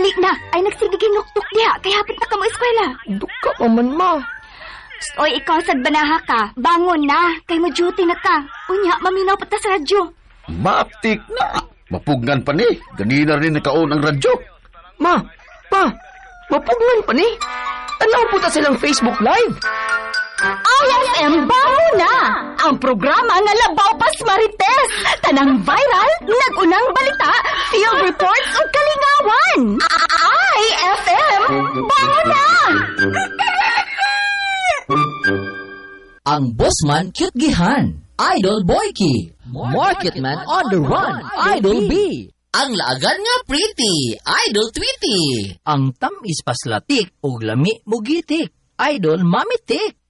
dali na. Ay nagsigiging nuktok diha, kay hapit na ka mo eskwela. Duka pa man, ma. Oy, ikaw sad banaha ka. Bangon na, kay mo duty na ka. Unya, maminaw pa ta sa radyo. Maaptik na. Mapugnan pa ni. Ganina rin nakaon ang radyo. Ma, pa, mapugnan pa ni. Tanaw po ta silang Facebook Live. IFM Bango na! Ang programa nga labaw pas marites. Tanang viral, nagunang balita, field reports o kalingawan. IFM Bango na! Ang bossman cute gihan, Idol Boyki. Marketman on the run, Idol B. Ang laagan nga pretty, Idol Tweety. Ang tamis paslatik o lami mugitik, Idol Mamitik.